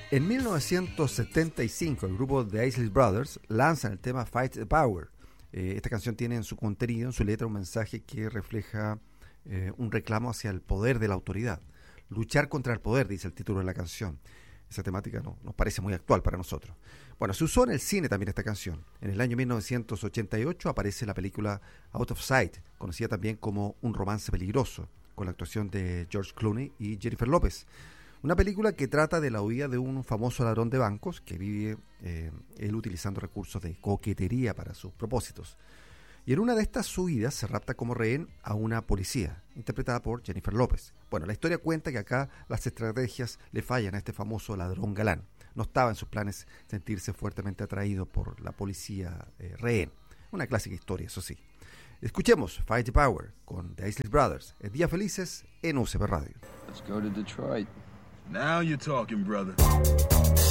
En 1975, el grupo The Isley Brothers lanzan el tema Fight the Power. Esta canción tiene en su contenido, en su letra, un mensaje que refleja un reclamo hacia el poder de la autoridad. Luchar contra el poder, dice el título de la canción. Esa temática nos parece muy actual para nosotros. Bueno, se usó en el cine también esta canción. En el año 1988 aparece la película Out of Sight, conocida también como Un romance peligroso, con la actuación de George Clooney y Jennifer López. Una película que trata de la huida de un famoso ladrón de bancos que vive él utilizando recursos de coquetería para sus propósitos. Y en una de estas huidas se rapta como rehén a una policía, interpretada por Jennifer López. Bueno, la historia cuenta que acá las estrategias le fallan a este famoso ladrón galán. No estaba en sus planes sentirse fuertemente atraído por la policía rehén. Una clásica historia, eso sí. Escuchemos Fight the Power con The Isley Brothers. Días felices en UCB Radio. Let's go to Detroit. Now you're talking, brother.